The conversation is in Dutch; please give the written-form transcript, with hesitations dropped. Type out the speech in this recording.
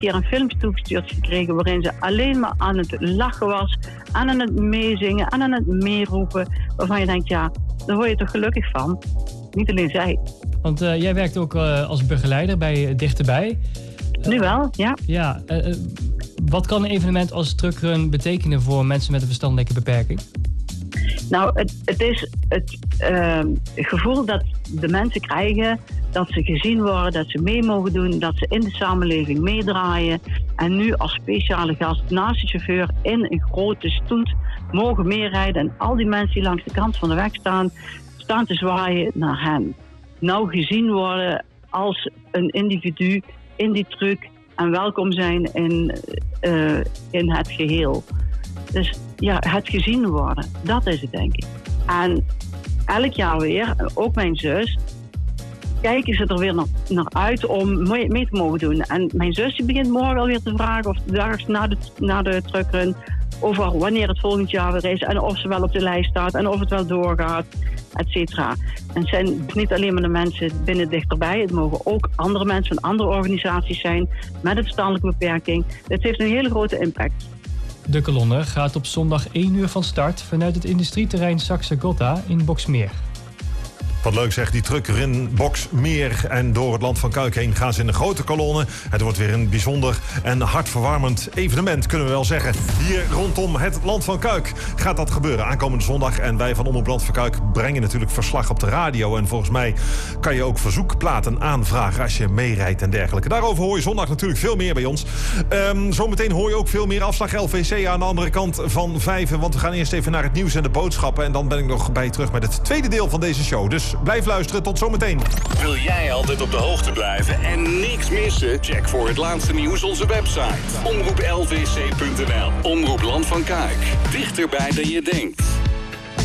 keer een filmpje toegestuurd gekregen waarin ze alleen maar aan het lachen was, en aan het meezingen en aan het meeroepen. Waarvan je denkt, ja, daar word je toch gelukkig van. Niet alleen zij. Want jij werkt ook als begeleider bij Dichterbij. Nu wel, ja. Ja, wat kan een evenement als truckrun betekenen voor mensen met een verstandelijke beperking? Nou, het is het gevoel dat de mensen krijgen dat ze gezien worden, dat ze mee mogen doen, dat ze in de samenleving meedraaien. En nu als speciale gast naast de chauffeur in een grote stoet mogen meerijden. En al die mensen die langs de kant van de weg staan te zwaaien naar hen. Nou gezien worden als een individu in die truck en welkom zijn in het geheel. Dus ja, het gezien worden, dat is het denk ik. En elk jaar weer, ook mijn zus, kijken ze er weer naar uit om mee te mogen doen. En mijn zus die begint morgen alweer te vragen, of de dag na de truckrun, over wanneer het volgend jaar weer is en of ze wel op de lijst staat en of het wel doorgaat, et cetera. En het zijn niet alleen maar de mensen binnen Dichterbij, het mogen ook andere mensen van andere organisaties zijn met een verstandelijke beperking. Het heeft een hele grote impact. De kolonne gaat op zondag 1 uur van start vanuit het industrieterrein Saxe-Gotha in Boxmeer. Wat leuk zeg, die truckrun Boxmeer. En door het land van Kuik heen gaan ze in een grote kolonne. Het wordt weer een bijzonder en hartverwarmend evenement, kunnen we wel zeggen. Hier rondom het land van Kuik gaat dat gebeuren aankomende zondag. En wij van Omroep Land van Kuik brengen natuurlijk verslag op de radio. En volgens mij kan je ook verzoekplaten aanvragen als je meerijdt en dergelijke. Daarover hoor je zondag natuurlijk veel meer bij ons. Zometeen hoor je ook veel meer afslag LVC aan de andere kant van Vijven. Want we gaan eerst even naar het nieuws en de boodschappen. En dan ben ik nog bij je terug met het tweede deel van deze show. Dus blijf luisteren, tot zometeen. Wil jij altijd op de hoogte blijven en niks missen? Check voor het laatste nieuws onze website. omroeplvc.nl. Omroep Land van Kuik. Dichterbij dan je denkt.